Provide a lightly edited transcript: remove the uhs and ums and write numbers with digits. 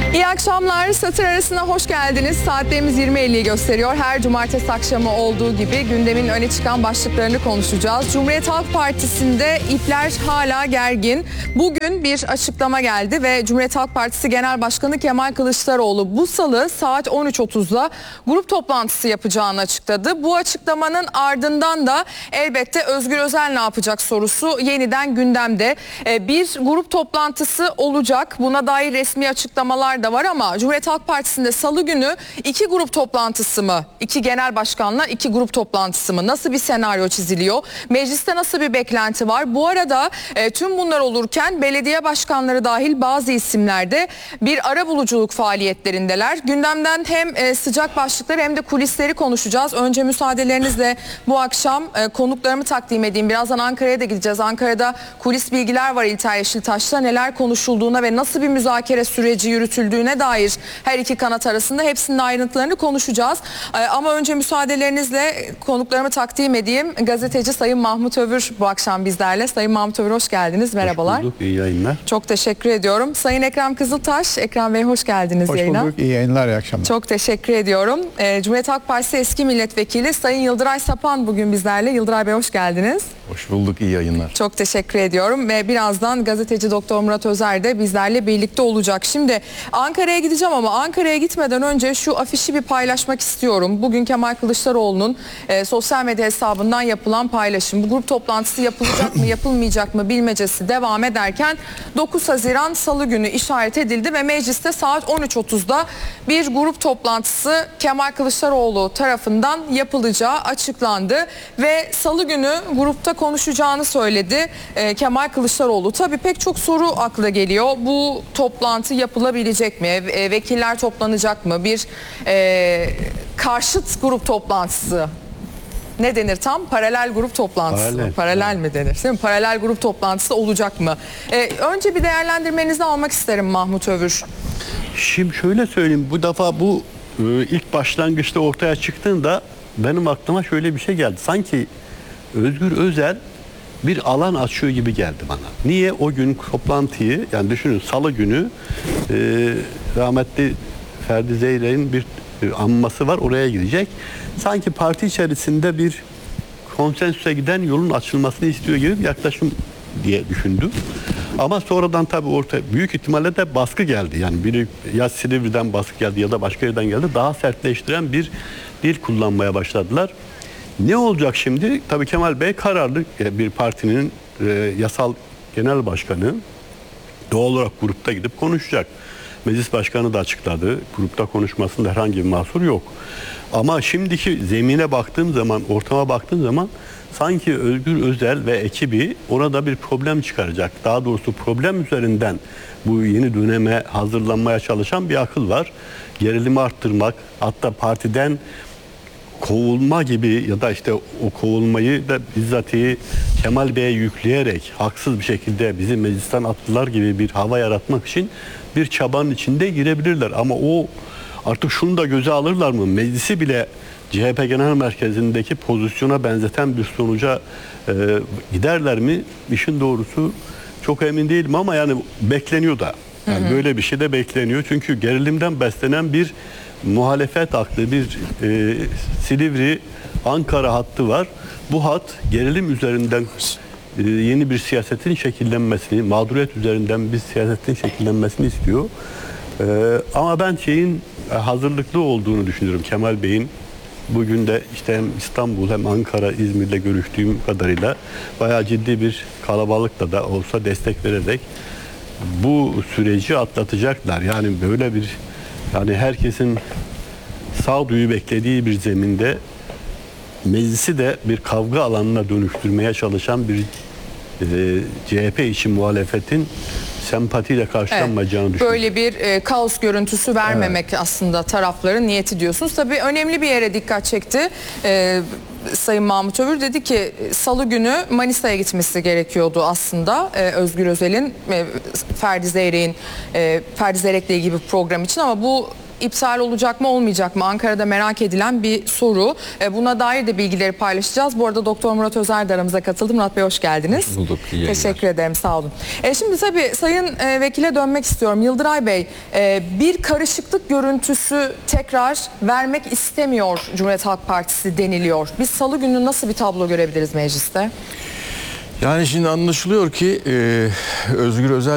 İyi akşamlar. Satır arasına hoş geldiniz. Saatlerimiz 20.50'yi gösteriyor. Her cumartesi akşamı olduğu gibi gündemin öne çıkan başlıklarını konuşacağız. Cumhuriyet Halk Partisi'nde ipler hala gergin. Bugün bir açıklama geldi ve Cumhuriyet Halk Partisi Genel Başkanı Kemal Kılıçdaroğlu bu salı saat 13.30'da grup toplantısı yapacağını açıkladı. Bu açıklamanın ardından da elbette Özgür Özel ne yapacak sorusu yeniden gündemde. Bir grup toplantısı olacak. Buna dair resmi açıklamalar da var ama Cumhuriyet Halk Partisi'nde salı günü iki grup toplantısı mı? İki genel başkanla iki grup toplantısı mı? Nasıl bir senaryo çiziliyor? Mecliste nasıl bir beklenti var? Bu arada tüm bunlar olurken belediye başkanları dahil bazı isimlerde bir arabuluculuk faaliyetlerindeler. Gündemden hem sıcak başlıkları hem de kulisleri konuşacağız. Önce müsaadelerinizle bu akşam konuklarımı takdim edeyim. Birazdan Ankara'ya da gideceğiz. Ankara'da kulis bilgiler var İlter Yeşiltaş'ta. Neler konuşulduğuna ve nasıl bir müzakere süreci yürütüldüğüne dair her iki kanat arasında hepsinin ayrıntılarını konuşacağız. Ama önce müsaadelerinizle konuklarımı takdim edeyim. Gazeteci Sayın Mahmut Övür bu akşam bizlerle. Sayın Mahmut Övür hoş geldiniz. Merhabalar. Hoş bulduk. İyi yayınlar. Çok teşekkür ediyorum. Sayın Ekrem Kızıltaş. Ekrem Bey hoş geldiniz yayına. Hoş bulduk. İyi yayınlar, iyi akşamlar. Çok teşekkür ediyorum. Cumhuriyet Halk Partisi eski milletvekili Sayın Yıldıray Sapan bugün bizlerle. Yıldıray Bey hoş geldiniz. Hoş bulduk. İyi yayınlar. Çok teşekkür ediyorum ve birazdan gazeteci Doktor Murat Özer de bizlerle birlikte olacak. Şimdi Ankara'ya gideceğim ama Ankara'ya gitmeden önce şu afişi bir paylaşmak istiyorum. Bugün Kemal Kılıçdaroğlu'nun sosyal medya hesabından yapılan paylaşım. Bu grup toplantısı yapılacak mı yapılmayacak mı bilmecesi devam ederken 9 Haziran Salı günü işaret edildi ve mecliste saat 13.30'da bir grup toplantısı Kemal Kılıçdaroğlu tarafından yapılacağı açıklandı ve Salı günü grupta konuşacağını söyledi Kemal Kılıçdaroğlu. Tabii pek çok soru akla geliyor. Bu toplantı yapılabilecek mi? Vekiller toplanacak mı? Bir karşıt grup toplantısı. Ne denir tam? Paralel grup toplantısı. Paralel mi denir? Değil mi? Paralel grup toplantısı olacak mı? Önce bir değerlendirmenizi almak isterim Mahmut Övür. Şimdi şöyle söyleyeyim. Bu defa bu ilk başlangıçta ortaya çıktığında benim aklıma şöyle bir şey geldi. Sanki Özgür Özel bir alan açıyor gibi geldi bana. Niye? O gün toplantıyı, yani düşünün salı günü rahmetli Ferdi Zeyrek'in bir anması var, oraya gidecek. Sanki parti içerisinde bir konsensüse giden yolun açılmasını istiyor gibi bir yaklaşım diye düşündüm. Ama sonradan tabii ortaya büyük ihtimalle de baskı geldi. Yani biri ya Silivri'den baskı geldi ya da başka yerden geldi. Daha sertleştiren bir dil kullanmaya başladılar. Ne olacak şimdi? Tabii Kemal Bey kararlı bir partinin yasal genel başkanı, doğal olarak grupta gidip konuşacak. Meclis başkanı da açıkladı. Grupta konuşmasında herhangi bir mahsur yok. Ama şimdiki zemine baktığım zaman, ortama baktığım zaman sanki Özgür Özel ve ekibi orada bir problem çıkaracak. Daha doğrusu problem üzerinden bu yeni döneme hazırlanmaya çalışan bir akıl var. Gerilimi arttırmak, hatta partiden kovulma gibi ya da işte o kovulmayı da bizzatihi Kemal Bey'e yükleyerek haksız bir şekilde bizi meclisten attılar gibi bir hava yaratmak için bir çabanın içinde girebilirler. Ama o artık şunu da göze alırlar mı? Meclisi bile CHP Genel Merkezi'ndeki pozisyona benzeten bir sonuca giderler mi? İşin doğrusu çok emin değilim ama yani bekleniyor da. Yani böyle bir şey de bekleniyor. Çünkü gerilimden beslenen bir muhalefet aklı, bir Silivri Ankara hattı var. Bu hat gerilim üzerinden yeni bir siyasetin şekillenmesini, mağduriyet üzerinden bir siyasetin şekillenmesini istiyor. Ama ben şeyin hazırlıklı olduğunu düşünüyorum. Kemal Bey'in bugün de işte hem İstanbul hem Ankara, İzmir'le görüştüğüm kadarıyla bayağı ciddi bir kalabalıkla da olsa destek vererek bu süreci atlatacaklar. Yani böyle bir, yani herkesin sağduyu beklediği bir zeminde meclisi de bir kavga alanına dönüştürmeye çalışan bir CHP içi muhalefetin sempatiyle karşılanmayacağını düşünüyorum. Böyle bir kaos görüntüsü vermemek aslında tarafların niyeti diyorsunuz. Tabii önemli bir yere dikkat çekti. Sayın Mahmut Övür dedi ki salı günü Manisa'ya gitmesi gerekiyordu aslında Özgür Özel'in Ferdi Zeyrek'in Ferdi Zeyrek'le ilgili bir program için ama bu iptal olacak mı olmayacak mı? Ankara'da merak edilen bir soru. Buna dair de bilgileri paylaşacağız. Bu arada Doktor Murat Özer de aramıza katıldı. Murat Bey hoş geldiniz. Hoş bulduk. İyi yayınlar. Teşekkür ederim, sağ olun. Şimdi tabii Sayın Vekil'e dönmek istiyorum. Yıldıray Bey, bir karışıklık görüntüsü tekrar vermek istemiyor Cumhuriyet Halk Partisi deniliyor. Biz salı günü nasıl bir tablo görebiliriz mecliste? Yani şimdi anlaşılıyor ki Özgür Özel